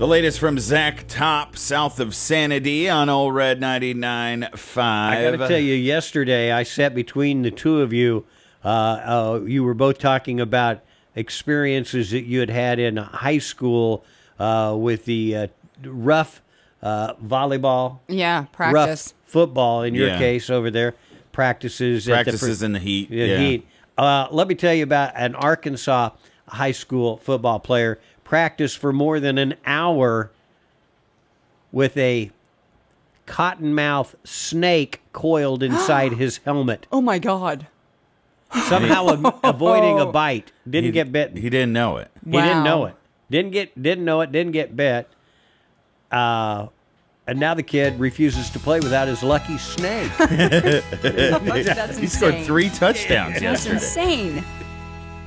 The latest from Zach Top, south of Sanity on Old Red 99.5. I got to tell you, yesterday I sat between the two of you. You were both talking about experiences that you had in high school with the rough volleyball. Yeah, practice. Rough football, in your case, over there. Practices in the heat. Heat. Let me tell you about an Arkansas high school football player practiced for more than an hour with a cottonmouth snake coiled inside his helmet. Oh, my God. Somehow avoiding a bite. Didn't get bitten. He didn't know it. He didn't know it. Didn't get bit. And now the kid refuses to play without his lucky snake. That's insane. He scored 3 touchdowns That's yesterday. insane.